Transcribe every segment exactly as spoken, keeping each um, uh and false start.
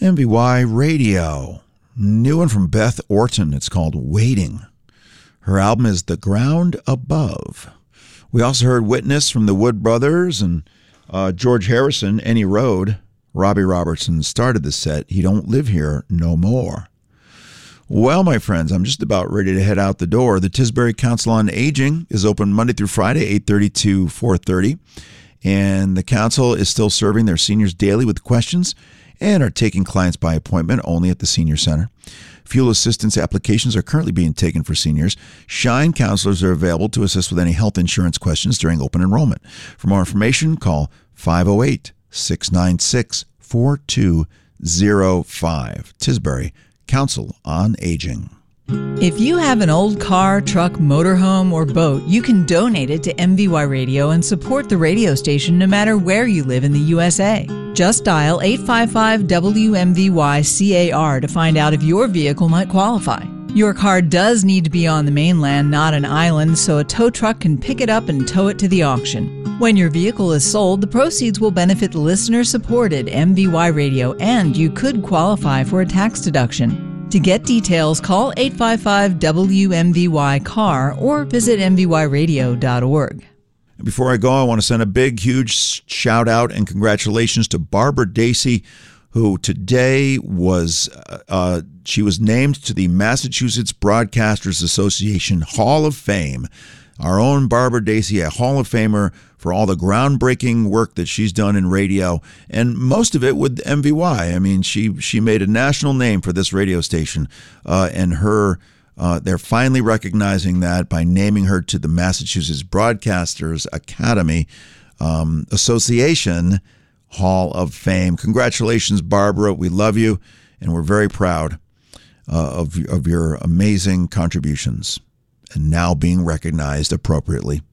M V Y Radio. New one from Beth Orton. It's called Waiting. Her album is The Ground Above. We also heard Witness from the Wood Brothers and uh, George Harrison, Any Road. Robbie Robertson started the set. He Don't Live Here No More. Well, my friends, I'm just about ready to head out the door. The Tisbury Council on Aging is open Monday through Friday, eight thirty to four thirty. And the council is still serving their seniors daily with questions and are taking clients by appointment only at the Senior Center. Fuel assistance applications are currently being taken for seniors. Shine counselors are available to assist with any health insurance questions during open enrollment. For more information, call five oh eight, six nine six, four two oh five. Tisbury Council on Aging. If you have an old car, truck, motorhome, or boat, you can donate it to M V Y Radio and support the radio station no matter where you live in the U S A. Just dial eight five five W M V Y C A R to find out if your vehicle might qualify. Your car does need to be on the mainland, not an island, so a tow truck can pick it up and tow it to the auction. When your vehicle is sold, the proceeds will benefit listener-supported M V Y Radio, and you could qualify for a tax deduction. To get details, call eight five five W M V Y C A R or visit M V Y radio dot org. Before I go, I want to send a big, huge shout out and congratulations to Barbara Dacey, who today was, uh, she was named to the Massachusetts Broadcasters Association Hall of Fame. Our own Barbara Dacey, a Hall of Famer for all the groundbreaking work that she's done in radio, and most of it with M V Y. I mean, she she made a national name for this radio station, uh, and her uh, they're finally recognizing that by naming her to the Massachusetts Broadcasters Academy um, Association Hall of Fame. Congratulations, Barbara. We love you, and we're very proud uh, of of your amazing contributions, and now being recognized appropriately.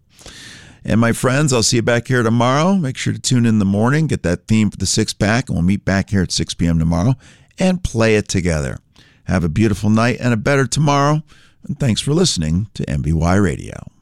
And my friends, I'll see you back here tomorrow. Make sure to tune in in the morning, get that theme for the six pack, and we'll meet back here at six p.m. tomorrow and play it together. Have a beautiful night and a better tomorrow. And thanks for listening to M V Y Radio.